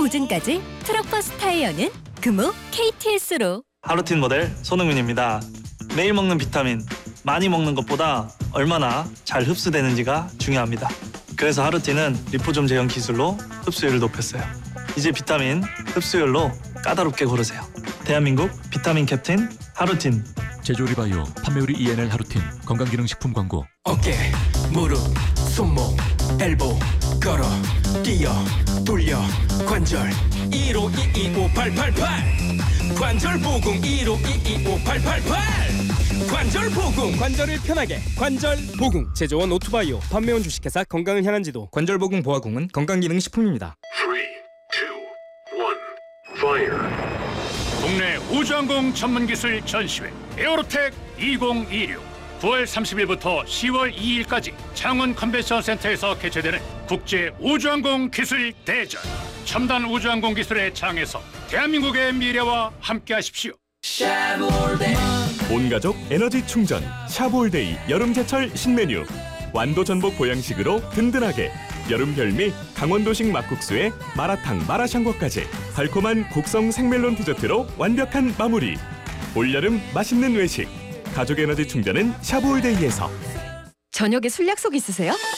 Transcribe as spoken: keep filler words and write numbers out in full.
보증까지 트럭버스 타이어는 금호 케이티에스로. 하루틴 모델 손흥민입니다. 매일 먹는 비타민, 많이 먹는 것보다 얼마나 잘 흡수되는지가 중요합니다. 그래서 하루틴은 리포좀 제형 기술로 흡수율을 높였어요. 이제 비타민 흡수율로 까다롭게 고르세요. 대한민국 비타민 캡틴 하루틴. 제조리바이오 판매율이 이엔엘 하루틴 건강기능식품 광고. 어깨, 무릎, 손목, 엘보, 걸어, 뛰어, 돌려, 관절 일오이이오팔팔팔 관절보공 일오이이오팔팔팔 관절보공. 관절을 편하게 관절보공. 제조원 오투바이오, 판매원 주식회사 건강을 향한 지도. 관절보공 보아공은 건강기능식품입니다. 삼, 이, 일, fire. 국내 우주항공 전문기술 전시회 에어로텍 이천이십육 구월 삼십일부터 시월 이일까지 창원 컨벤션 센터에서 개최되는 국제 우주항공 기술 대전. 첨단 우주항공 기술의 장에서 대한민국의 미래와 함께하십시오. 온가족 에너지 충전 샤브올데이 여름제철 신메뉴. 완도 전복 보양식으로 든든하게. 여름 별미 강원도식 막국수에 마라탕 마라샹궈까지 달콤한 곡성 생멜론 디저트로 완벽한 마무리. 올여름 맛있는 외식. 가족 에너지 충전은 샤브올데이에서. 저녁에 술 약속 있으세요?